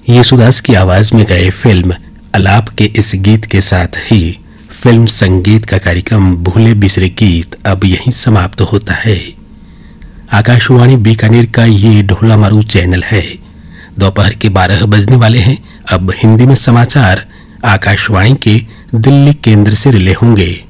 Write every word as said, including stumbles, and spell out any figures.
येसुदास की आवाज में गए फिल्म अलाप के इस गीत के साथ ही फिल्म संगीत का कार्यक्रम भूले बिसरे गीत अब यहीं समाप्त होता है। आकाशवाणी बीकानेर का ये ढोला मारू चैनल है। दोपहर के बारह बजने वाले हैं। अब हिंदी में समाचार आकाशवाणी के दिल्ली केंद्र से रिले होंगे।